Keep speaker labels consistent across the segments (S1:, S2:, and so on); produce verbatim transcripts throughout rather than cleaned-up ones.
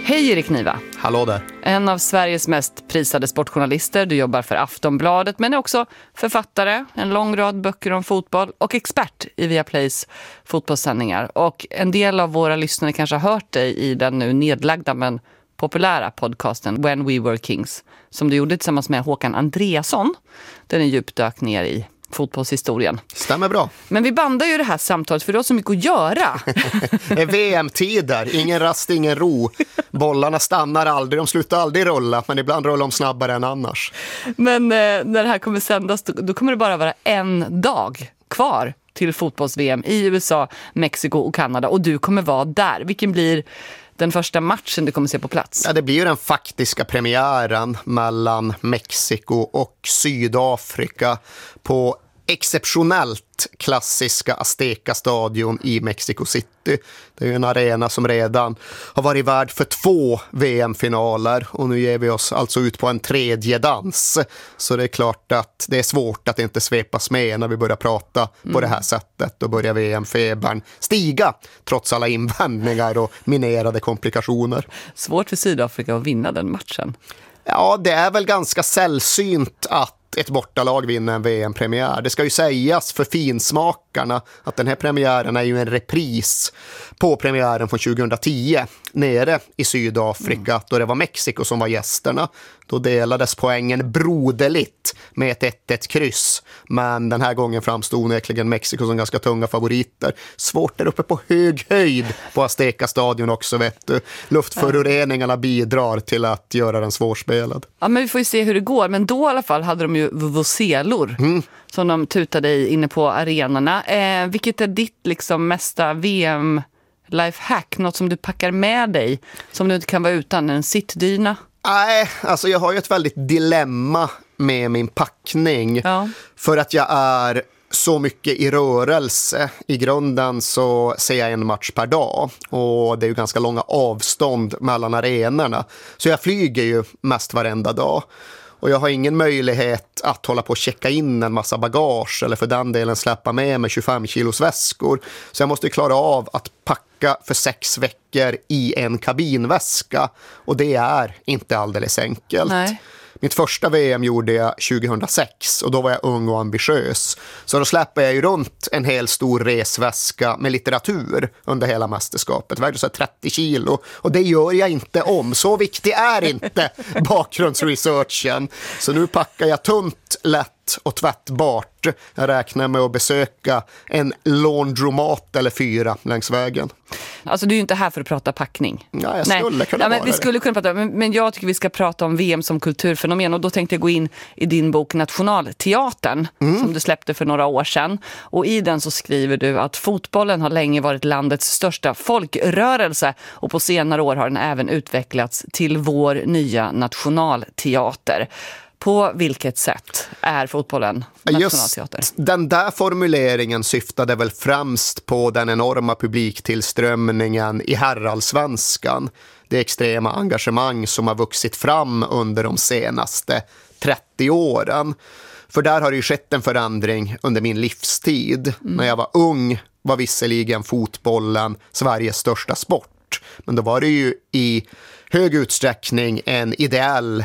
S1: Hej Erik Niva.
S2: Hallå där.
S1: En av Sveriges mest prisade sportjournalister. Du jobbar för Aftonbladet men är också författare. En lång rad böcker om fotboll och expert i Viaplays fotbollssändningar. Och en del av våra lyssnare kanske har hört dig i den nu nedlagda men populära podcasten When We Were Kings. Som du gjorde tillsammans med Håkan Andreasson. Den är djupt dök ner i fotbollshistorien.
S2: Stämmer bra.
S1: Men vi bandar ju det här samtalet för det har så mycket att göra.
S2: Det är V M-tider, ingen rast, ingen ro. Bollarna stannar aldrig, de slutar aldrig rulla, men ibland rullar de snabbare än annars.
S1: Men eh, när det här kommer sändas, då, då kommer det bara vara en dag kvar till fotbolls-V M i U S A, Mexiko och Kanada. Och du kommer vara där. Vilken blir den första matchen du kommer se på plats?
S2: Ja, det blir ju den faktiska premiären mellan Mexiko och Sydafrika på exceptionellt klassiska Azteca-stadion i Mexico City. Det är ju en arena som redan har varit värd för två V M-finaler och nu ger vi oss alltså ut på en tredje dans. Så det är klart att det är svårt att inte svepas med när vi börjar prata mm. på det här sättet och börjar V M-febern stiga trots alla invändningar och minerade komplikationer.
S1: Svårt för Sydafrika att vinna den matchen.
S2: Ja, det är väl ganska sällsynt att ett bortalag vinner en V M-premiär. Det ska ju sägas för finsmakarna att den här premiären är ju en repris på premiären från tjugohundratio nere i Sydafrika mm. då det var Mexiko som var gästerna. Då delades poängen broderligt med ett ett ett kryss. Men den här gången framstod onekligen Mexiko som ganska tunga favoriter. Svårt där uppe på hög höjd på Azteca-stadion också, vet du. Luftföroreningarna bidrar till att göra den svårspelad.
S1: Ja, men vi får ju se hur det går. Men då i alla fall hade de ju vuvuzelor mm. som de tutade i inne på arenorna. Eh, vilket är ditt liksom mesta V M lifehack? Något som du packar med dig som du inte kan vara utan? En sittdyna?
S2: Nej, alltså jag har ju ett väldigt dilemma med min packning. Ja. För att jag är så mycket i rörelse. I grunden så ser jag en match per dag. Och det är ju ganska långa avstånd mellan arenorna. Så jag flyger ju mest varenda dag. Och jag har ingen möjlighet att hålla på och checka in en massa bagage eller för den delen släppa med mig tjugofem kilos väskor. Så jag måste klara av att packa för sex veckor i en kabinväska. Och det är inte alldeles enkelt.
S1: Nej.
S2: Mitt första V M gjorde jag tjugohundrasex och då var jag ung och ambitiös. Så då släppte jag ju runt en hel stor resväska med litteratur under hela mästerskapet. Det vägde så trettio kilo och det gör jag inte om. Så viktig är inte bakgrundsresearchen. Så nu packar jag tunt, lätt och tvättbart. Jag räknar med att besöka en laundromat eller fyra längs vägen.
S1: Alltså du är ju inte här för att prata packning.
S2: Ja, jag skulle
S1: Nej.
S2: kunna
S1: ja, men
S2: vara
S1: vi
S2: det.
S1: skulle kunna prata, men, men jag tycker vi ska prata om V M som kulturfenomen och då tänkte jag gå in i din bok Nationalteatern mm. som du släppte för några år sedan. Och i den så skriver du att fotbollen har länge varit landets största folkrörelse och på senare år har den även utvecklats till vår nya nationalteater. På vilket sätt är fotbollen nationalteater?
S2: Just den där formuleringen syftade väl främst på den enorma publiktillströmningen i herrallsvenskan. Det extrema engagemang som har vuxit fram under de senaste trettio åren. För där har det ju skett en förändring under min livstid. Mm. När jag var ung var visserligen fotbollen Sveriges största sport. Men då var det ju i hög utsträckning en ideell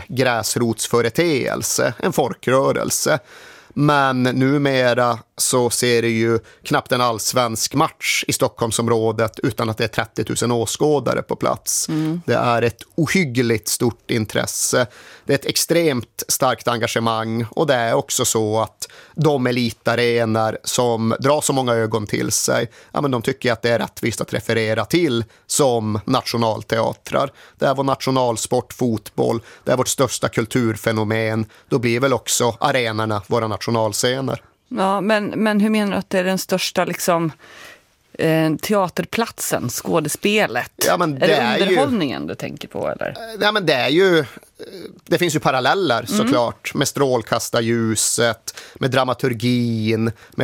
S2: gräsrotsföreteelse, en folkrörelse. Men numera så ser det ju knappt en allsvensk match i Stockholmsområdet utan att det är trettio tusen åskådare på plats. Mm. Det är ett ohyggligt stort intresse. Det är ett extremt starkt engagemang och det är också så att de elitarenor som drar så många ögon till sig, ja, men de tycker att det är rättvist att referera till som nationalteatrar. Det är vår nationalsport, fotboll, det är vårt största kulturfenomen. Då blir väl också arenorna våra nationalscener.
S1: Ja, men, men hur menar du att det är den största liksom, eh, teaterplatsen, skådespelet?
S2: Ja, men det
S1: är det underhållningen
S2: ju,
S1: du tänker på? Eller?
S2: Ja, men det är ju, det finns ju paralleller såklart mm. med strålkastarljuset, med dramaturgin, med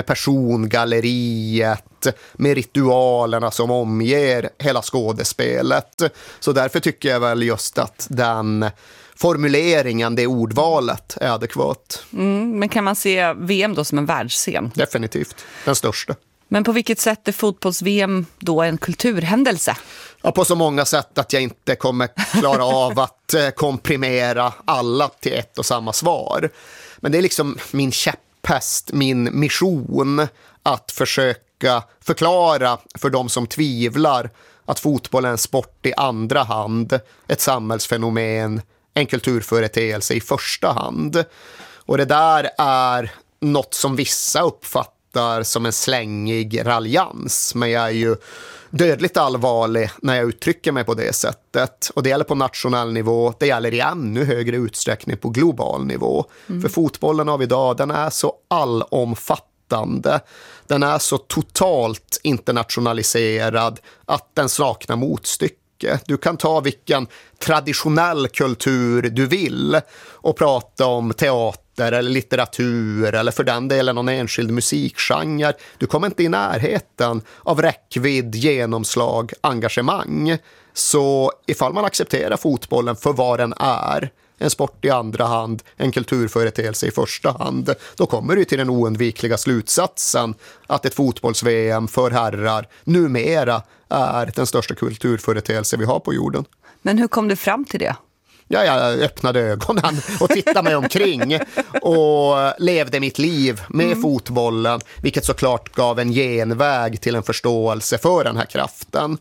S2: persongalleriet, med ritualerna som omger hela skådespelet. Så därför tycker jag väl just att den formuleringen, det ordvalet är adekvat.
S1: Mm, men kan man se V M då som en världsscen?
S2: Definitivt, den största.
S1: Men på vilket sätt är fotbolls-V M då en kulturhändelse?
S2: Ja, på så många sätt att jag inte kommer klara av att komprimera alla till ett och samma svar. Men det är liksom min käpphäst, min mission att försöka förklara för de som tvivlar att fotboll är en sport i andra hand, ett samhällsfenomen, en kulturföreteelse i första hand. Och det där är något som vissa uppfattar som en slängig raljans, men jag är ju dödligt allvarlig när jag uttrycker mig på det sättet. Och det gäller på nationell nivå, det gäller i ännu högre utsträckning på global nivå. Mm. För fotbollen av idag, den är så allomfattande. Den är så totalt internationaliserad att den saknar motstycke. Du kan ta vilken traditionell kultur du vill och prata om teater eller litteratur eller för den delen någon enskild musikgenre. Du kommer inte i närheten av räckvidd, genomslag, engagemang. Så ifall man accepterar fotbollen för vad den är, en sport i andra hand, en kulturföreteelse i första hand, då kommer du till den oundvikliga slutsatsen att ett fotbolls-V M för herrar numera är den största kulturföreteelse vi har på jorden.
S1: Men hur kom du fram till det?
S2: Ja, jag öppnade ögonen och tittade mig omkring och levde mitt liv med mm. fotbollen, vilket såklart gav en genväg till en förståelse för den här kraften.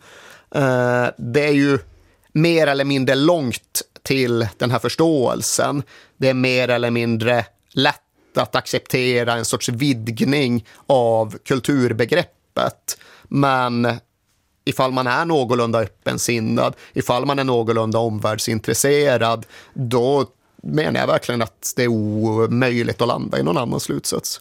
S2: Det är ju mer eller mindre långt till den här förståelsen. Det är mer eller mindre lätt att acceptera en sorts vidgning av kulturbegreppet. Men ifall man är någorlunda öppensinnad, ifall man är någorlunda omvärldsintresserad, då menar jag verkligen att det är omöjligt att landa i någon annan slutsats.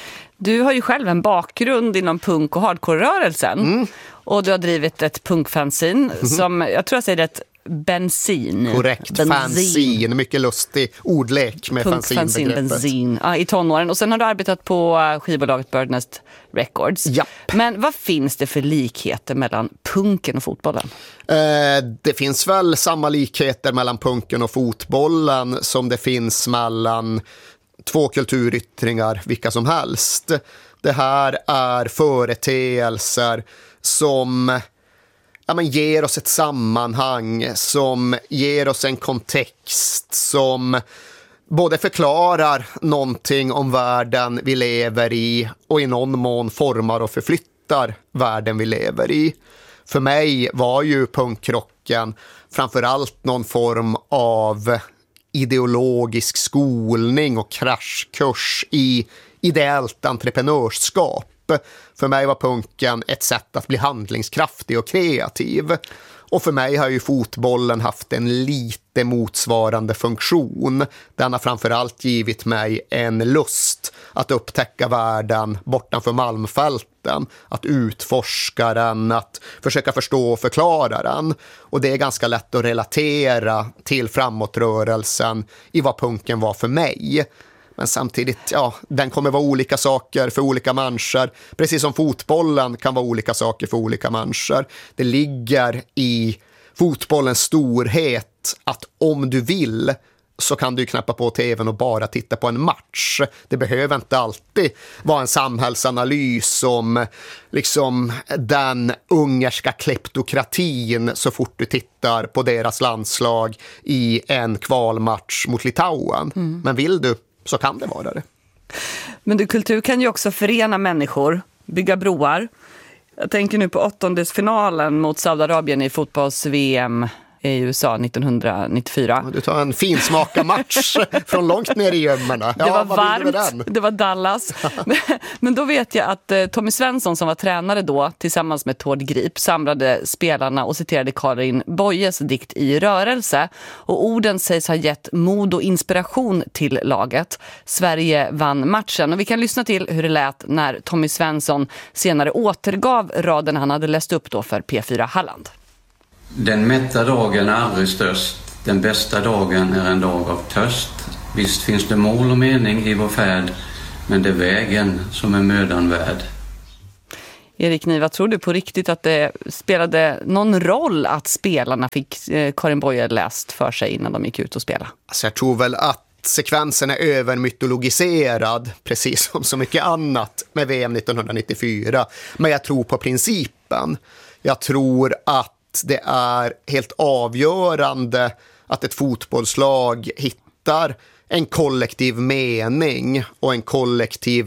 S1: Du har ju själv en bakgrund inom punk- och hardcore-rörelsen. Mm. Och du har drivit ett punkfanzin mm. som, jag tror jag säger det, bensin.
S2: Korrekt, bensin. Fanzin. Mycket lustig ordlek med fanzinbegreppet.
S1: Bensin, ja, i tonåren. Och sen har du arbetat på skivbolaget Birdnest Records.
S2: Japp.
S1: Men vad finns det för likheter mellan punken och fotbollen?
S2: Eh, det finns väl samma likheter mellan punken och fotbollen som det finns mellan två kulturyttringar, vilka som helst. Det här är företeelser som ja, men ger oss ett sammanhang, som ger oss en kontext, som både förklarar någonting om världen vi lever i och i någon mån formar och förflyttar världen vi lever i. För mig var ju punkrocken framförallt någon form av ideologisk skolning och kraschkurs i ideellt entreprenörskap. För mig var punken ett sätt att bli handlingskraftig och kreativ. Och för mig har ju fotbollen haft en lite motsvarande funktion. Den har framförallt givit mig en lust att upptäcka världen bortanför Malmfälten, att utforska den, att försöka förstå och förklara den. Och det är ganska lätt att relatera till framåtrörelsen i vad punken var för mig. Men samtidigt, ja, den kommer vara olika saker för olika människor. Precis som fotbollen kan vara olika saker för olika människor. Det ligger i fotbollens storhet att om du vill så kan du knappa på tvn och bara titta på en match. Det behöver inte alltid vara en samhällsanalys om liksom den ungerska kleptokratin så fort du tittar på deras landslag i en kvalmatch mot Litauen. Mm. Men vill du så kan det vara det.
S1: Men du, kultur kan ju också förena människor, bygga broar. Jag tänker nu på åttondelsfinalen mot Saudiarabien i fotbolls-V M i U S A nittonhundranittiofyra.
S2: Du tar en finsmaka match från långt ner i gömmorna.
S1: Ja, det var varmt, det var Dallas. men, men då vet jag att eh, Tommy Svensson som var tränare då tillsammans med Tord Grip samlade spelarna och citerade Karin Boyes dikt I rörelse. Och orden sägs ha gett mod och inspiration till laget. Sverige vann matchen och vi kan lyssna till hur det lät när Tommy Svensson senare återgav raden han hade läst upp då för P fyra Halland.
S3: Den mätta dagen är aldrig störst, den bästa dagen är en dag av törst. Visst finns det mål och mening i vår färd, men det är vägen som är mödan värd.
S1: Erik Niva, tror du på riktigt att det spelade någon roll att spelarna fick Karin Boye läst för sig innan de gick ut och spela?
S2: Alltså jag tror väl att sekvensen är övermytologiserad, precis som så mycket annat med V M nittonhundranittiofyra. Men jag tror på principen. Jag tror att det är helt avgörande att ett fotbollslag hittar en kollektiv mening och en kollektiv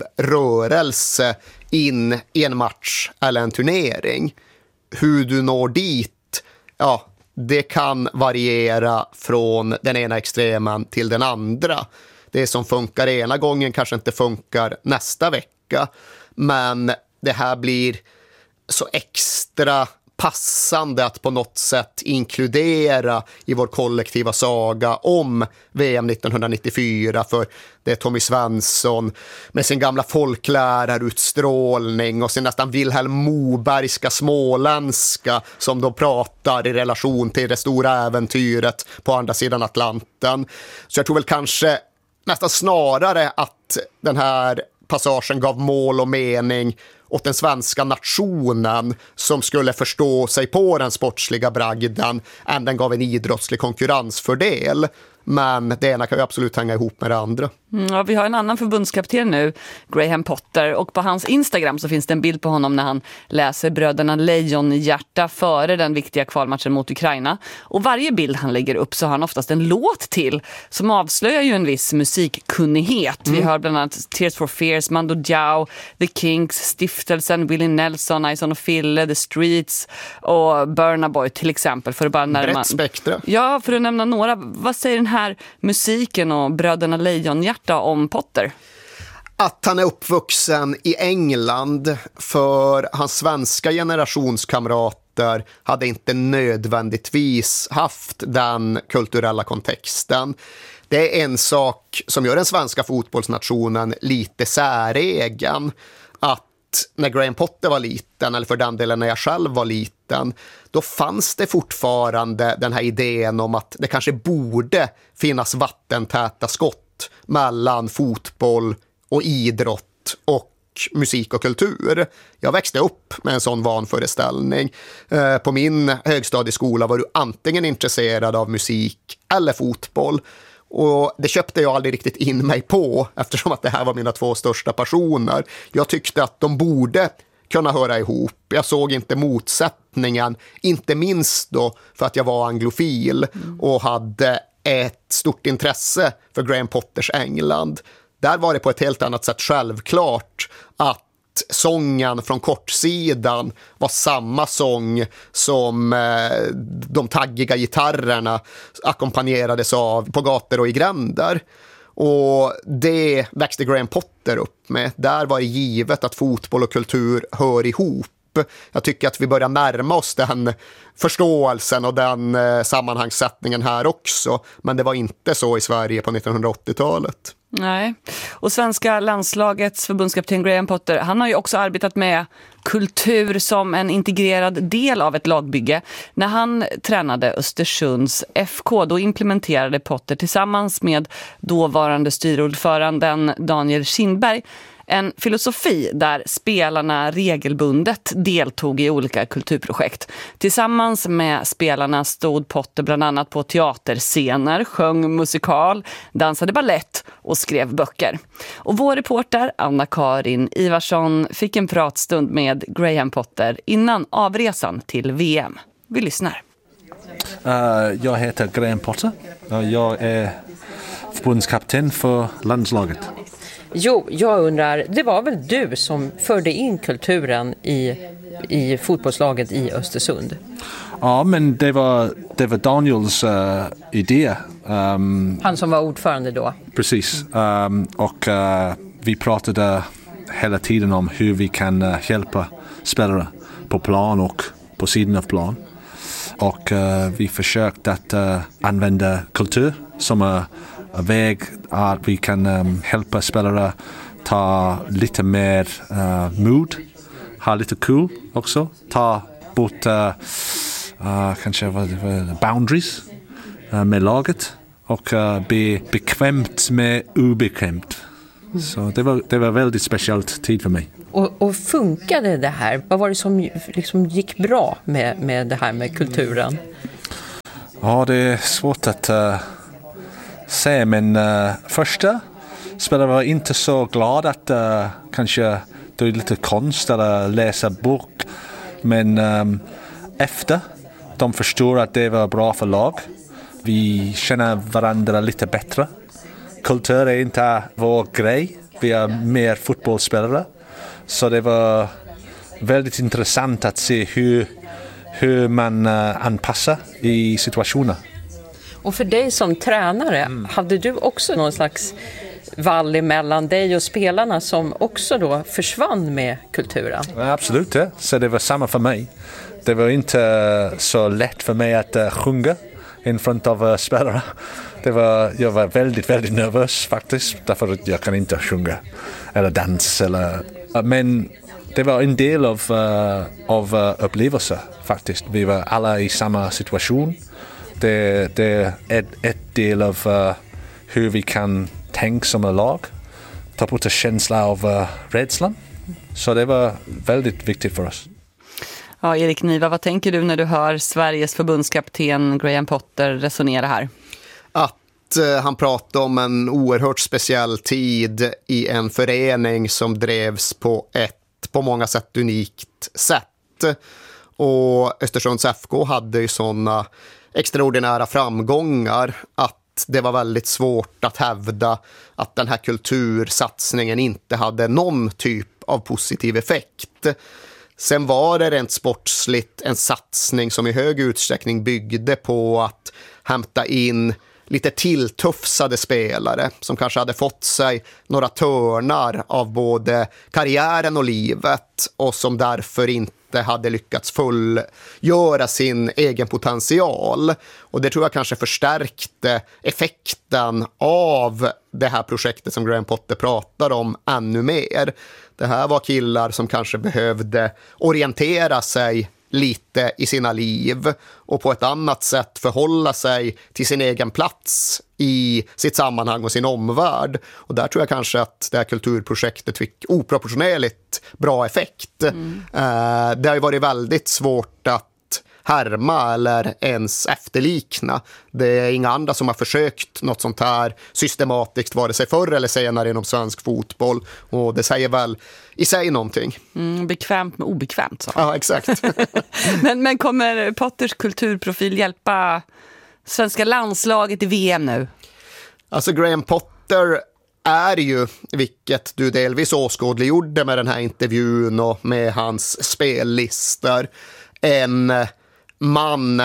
S2: rörelse in i en match eller en turnering. Hur du når dit, ja, det kan variera från den ena extremen till den andra. Det som funkar ena gången kanske inte funkar nästa vecka. Men det här blir så extra passande att på något sätt inkludera i vår kollektiva saga om V M nittonhundranittiofyra, för det är Tommy Svensson med sin gamla folklärarutstrålning och sin nästan Vilhelm Mobergska småländska som de pratar i relation till det stora äventyret på andra sidan Atlanten. Så jag tror väl kanske nästan snarare att den här passagen gav mål och mening åt den svenska nationen som skulle förstå sig på den sportsliga bragden än den gav en idrottslig konkurrensfördel. Men det ena kan ju absolut hänga ihop med det andra.
S1: Mm, ja, vi har en annan förbundskapten nu, Graham Potter, och på hans Instagram så finns det en bild på honom när han läser Bröderna Lejonhjärta före den viktiga kvalmatchen mot Ukraina. Och varje bild han lägger upp så har han oftast en låt till som avslöjar ju en viss musikkunnighet. Mm. Vi har bland annat Tears for Fears, Mando Diao, The Kinks, Stiftelsen, Willie Nelson, Ison och Fille, The Streets och Burna Boy till exempel. För att bara närma...
S2: Brett spektra.
S1: Ja, för att nämna några. Vad säger den här musiken och Bröderna Lejonhjärta om Potter?
S2: Att han är uppvuxen i England, för hans svenska generationskamrater hade inte nödvändigtvis haft den kulturella kontexten. Det är en sak som gör den svenska fotbollsnationen lite säregen. Att när Graham Potter var liten, eller för den delen när jag själv var liten, då fanns det fortfarande den här idén om att det kanske borde finnas vattentäta skott mellan fotboll och idrott och musik och kultur. Jag växte upp med en sån vanföreställning. På min högstadieskola var du antingen intresserad av musik eller fotboll. Och det köpte jag aldrig riktigt in mig på, eftersom att det här var mina två största passioner. Jag tyckte att de borde kunna höra ihop. Jag såg inte motsättningen, inte minst då för att jag var anglofil och hade ett stort intresse för Graham Potters England. Där var det på ett helt annat sätt självklart att sången från kortsidan var samma sång som eh, de taggiga gitarrerna ackompanjerades av på gator och i gränder. Och det växte Graham Potter upp med. Där var det givet att fotboll och kultur hör ihop. Jag tycker att vi börjar närma oss den förståelsen och den eh, sammanhangssättningen här också. Men det var inte så i Sverige på nittonhundraåttiotalet.
S1: Nej, och svenska landslagets förbundskapten Graham Potter, han har ju också arbetat med kultur som en integrerad del av ett lagbygge. När han tränade Östersunds F K, då implementerade Potter tillsammans med dåvarande styrordföranden Daniel Kindberg en filosofi där spelarna regelbundet deltog i olika kulturprojekt. Tillsammans med spelarna stod Potter bland annat på teaterscener, sjöng musikal, dansade ballett och skrev böcker. Och vår reporter Anna-Karin Ivarsson fick en pratstund med Graham Potter innan avresan till V M. Vi lyssnar.
S4: Uh, jag heter Graham Potter och jag är förbundskapten för landslaget.
S5: Jo, jag undrar, det var väl du som förde in kulturen i, i fotbollslaget i Östersund?
S4: Ja, men det var, det var Daniels uh, idé. Um,
S5: Han som var ordförande då?
S4: Precis, um, och uh, vi pratade hela tiden om hur vi kan uh, hjälpa spelare på plan och på sidan av plan. Och uh, vi försökte att uh, använda kultur som en väg att vi kan um, hjälpa spelare ta lite mer uh, mod, ha lite kul också, ta bort uh, uh, kanske vad, vad, boundaries uh, med laget och uh, bli bekvämt med obekvämt. Så det var, det var väldigt speciellt tid för mig.
S5: Och, och funkade det här? Vad var det som liksom gick bra med, med det här med kulturen?
S4: Ja, det är svårt att uh, säga, men uh, första spelare var inte så glad att uh, kanske det är lite konstigt att läsa bok. Men um, efter de förstår att det var bra för lag. Vi känner varandra lite bättre. Kultur är inte vår grej. Vi är mer fotbollsspelare. Så det var väldigt intressant att se hur, hur man uh, anpassar i situationer.
S5: Och för dig som tränare, mm. hade du också någon slags vall mellan dig och spelarna som också då försvann med kulturen?
S4: Ja, absolut, ja. Så det var samma för mig. Det var inte så lätt för mig att uh, sjunga in front av uh, spelare. Det var, jag var väldigt, väldigt nervös faktiskt, därför att jag kan inte sjunga eller dansa. Eller, men det var en del av, uh, av uh, upplevelsen faktiskt. Vi var alla i samma situation. Det, det är ett, ett del av uh, hur vi kan tänka som en lag. Ta bort en känsla av uh, rädslan. Så det var väldigt viktigt för oss.
S1: Ja, Erik Niva, vad tänker du när du hör Sveriges förbundskapten Graham Potter resonera här?
S2: Att eh, han pratar om en oerhört speciell tid i en förening som drevs på ett på många sätt unikt sätt. Och Östersunds F K hade ju sådana extraordinära framgångar att det var väldigt svårt att hävda att den här kultursatsningen inte hade någon typ av positiv effekt. Sen var det rent sportsligt en satsning som i hög utsträckning byggde på att hämta in lite tilltufsade spelare som kanske hade fått sig några törnar av både karriären och livet och som därför inte hade lyckats fullgöra sin egen potential. Och det tror jag kanske förstärkte effekten av det här projektet som Graham Potter pratar om ännu mer. Det här var killar som kanske behövde orientera sig lite i sina liv och på ett annat sätt förhålla sig till sin egen plats i sitt sammanhang och sin omvärld. Och där tror jag kanske att det här kulturprojektet fick oproportionerligt bra effekt. Mm. Eh, det har ju varit väldigt svårt att härma eller ens efterlikna. Det är inga andra som har försökt något sånt här systematiskt vare sig förr eller senare inom svensk fotboll, och det säger väl i sig någonting.
S1: Mm, bekvämt med obekvämt. Så.
S2: Ja, exakt.
S1: men, men kommer Potters kulturprofil hjälpa svenska landslaget i V M nu?
S2: Alltså Graham Potter är ju, vilket du delvis åskådliggjorde med den här intervjun och med hans spellistor, en man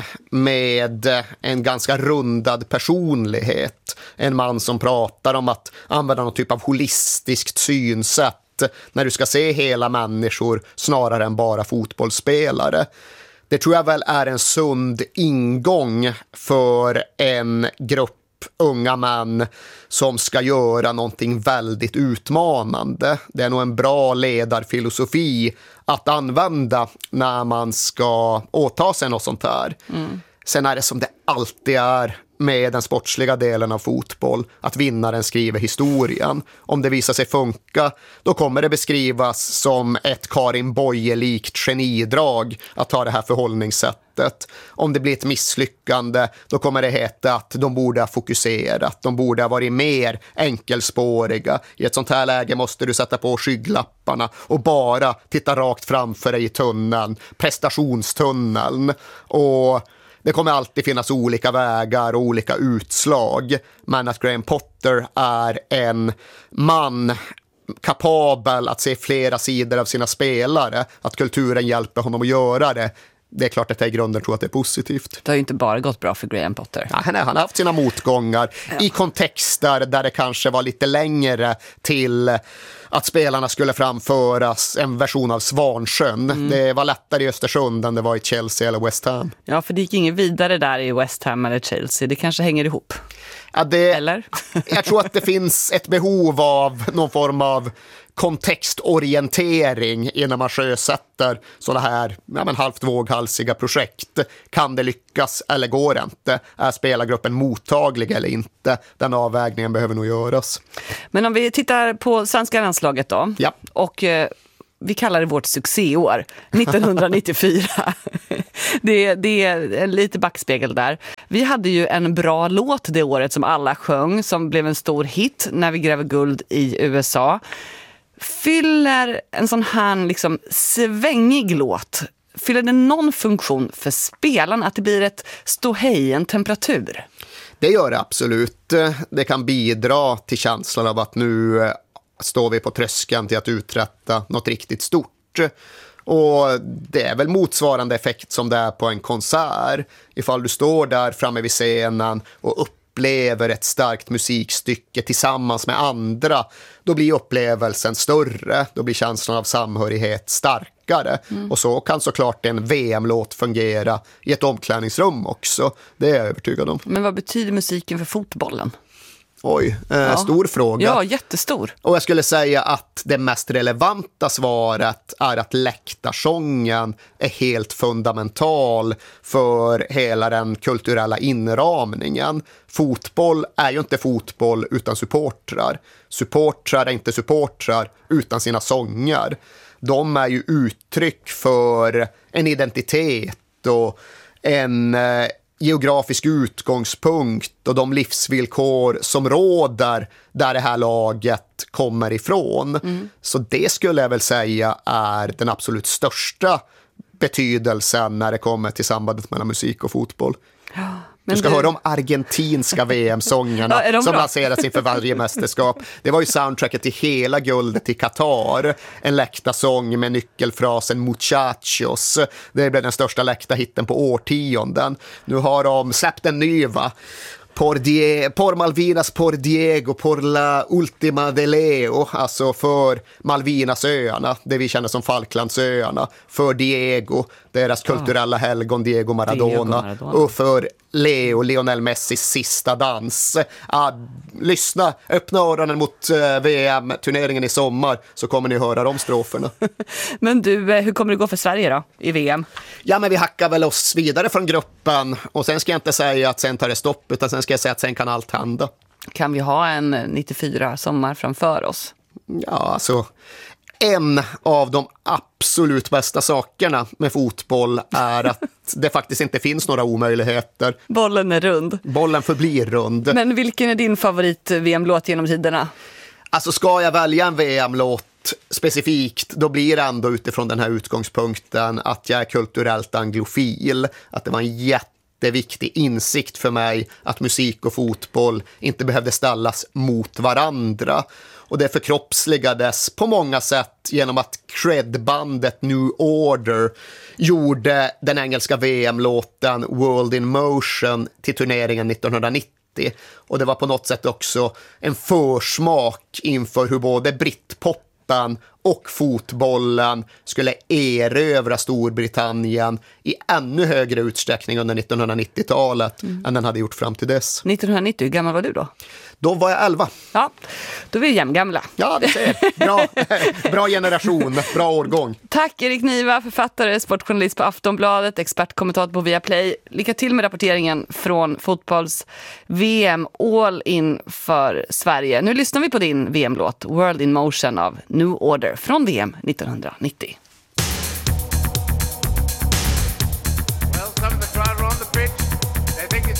S2: med en ganska rundad personlighet. En man som pratar om att använda någon typ av holistiskt synsätt när du ska se hela människor snarare än bara fotbollsspelare. Det tror jag väl är en sund ingång för en grupp unga män som ska göra någonting väldigt utmanande. Det är nog en bra ledarfilosofi att använda när man ska åta sig något sånt här. Mm. Sen är det som det alltid är med den sportsliga delen av fotboll, att vinnaren skriver historien. Om det visar sig funka, då kommer det beskrivas som ett Karin Boye-likt genidrag att ha det här förhållningssättet. Om det blir ett misslyckande, då kommer det heta att de borde ha fokuserat, de borde ha varit mer enkelspåriga. I ett sånt här läge måste du sätta på skygglapparna och bara titta rakt framför dig i tunneln, prestationstunneln. Och det kommer alltid finnas olika vägar och olika utslag, men att Graham Potter är en man kapabel att se flera sidor av sina spelare, att kulturen hjälper honom att göra det, det är klart att jag i grunden tror att det är positivt.
S1: Det har ju inte bara gått bra för Graham Potter.
S2: Ja, han, är, han har haft sina motgångar ja. i kontexter där det kanske var lite längre till att spelarna skulle framföras en version av Svansjön. Mm. Det var lättare i Östersund än det var i Chelsea eller West Ham.
S1: Ja, för det gick inget vidare där i West Ham eller Chelsea. Det kanske hänger ihop.
S2: Ja, det,
S1: eller?
S2: Jag tror att det finns ett behov av någon form av kontextorientering innan man sjösätter sådana här ja, men halvt våghalsiga projekt. Kan det lyckas eller går det inte? Är spelargruppen mottaglig eller inte? Den avvägningen behöver nog göras.
S1: Men om vi tittar på svenska landslaget då.
S2: Ja.
S1: Och eh, vi kallar det vårt succéår, nittonhundranittiofyra. det, det är en lite backspegel där. Vi hade ju en bra låt det året som alla sjöng, som blev en stor hit, När vi gräver guld i U S A. Fyller en sån här liksom svängig låt, fyller det någon funktion för spelarna, att det blir ett ståhej, en temperatur?
S2: Det gör det absolut. Det kan bidra till känslan av att nu står vi på tröskeln till att uträtta något riktigt stort. Och det är väl motsvarande effekt som det är på en konsert. Ifall du står där framme vid scenen och upplever ett starkt musikstycke tillsammans med andra, då blir upplevelsen större, då blir känslan av samhörighet starkare. Mm. Och så kan såklart en V M-låt fungera i ett omklädningsrum också. Det är jag övertygad om.
S1: Men vad betyder musiken för fotbollen?
S2: Oj, eh,
S1: ja.
S2: stor fråga.
S1: Ja, jättestor.
S2: Och jag skulle säga att det mest relevanta svaret är att läktarsången är helt fundamental för hela den kulturella inramningen. Fotboll är ju inte fotboll utan supportrar. Supportrar är inte supportrar utan sina sånger. De är ju uttryck för en identitet och en eh, geografisk utgångspunkt och de livsvillkor som råder där det här laget kommer ifrån. Mm. Så det skulle jag väl säga är den absolut största betydelsen när det kommer till sambandet mellan musik och fotboll. Ja, du ska du... höra om argentinska V M-sångerna ja, som lanseras inför varje mästerskap. Det var ju soundtracket till hela guldet i Qatar. En läktarsång med nyckelfrasen Muchachos. Det blev den största läktarhitten på årtionden. Nu har de släppt en ny, va? Por, Die- por Malvinas, por Diego, por la Ultima de Leo, alltså för Malvinasöarna, det vi känner som Falklandsöarna, för Diego, deras kulturella helgon Diego Maradona, Diego Maradona. Och för Leo, Lionel Messis sista dans. Ah, lyssna, öppna öronen mot uh, V M-turneringen i sommar så kommer ni höra de stroferna.
S1: Men du, hur kommer det gå för Sverige då i V M?
S2: Ja, men vi hackar väl oss vidare från gruppen och sen ska jag inte säga att sen tar det stopp, utan sen ska jag säga att sen kan allt hända.
S1: Kan vi ha en nittiofyra sommar framför oss?
S2: Ja, alltså en av de absolut bästa sakerna med fotboll är att det faktiskt inte finns några omöjligheter.
S1: Bollen är rund.
S2: Bollen förblir rund.
S1: Men vilken är din favorit-V M-låt genom tiderna?
S2: Alltså ska jag välja en V M-låt specifikt, då blir det ändå utifrån den här utgångspunkten att jag är kulturellt anglofil. Att det var en jätteviktig insikt för mig att musik och fotboll inte behövde ställas mot varandra. Och det förkroppsligades på många sätt genom att credbandet New Order gjorde den engelska V M-låten World in Motion till turneringen nittonhundranittio. Och det var på något sätt också en försmak inför hur både britpoppen och fotbollen skulle erövra Storbritannien i ännu högre utsträckning under nittonhundranittiotalet mm. än den hade gjort fram till dess.
S1: nittonhundranittio, hur gammal var du då?
S2: Då var jag elva.
S1: Ja, då är vi jämngamla.
S2: Ja, det ser. Bra, bra generation, bra årgång.
S1: Tack Erik Niva, författare, sportjournalist på Aftonbladet, expertkommentator på Viaplay. Lycka till med rapporteringen från fotbolls-V M All In för Sverige. Nu lyssnar vi på din V M-låt World in Motion av New Order från V M nittonhundranittio.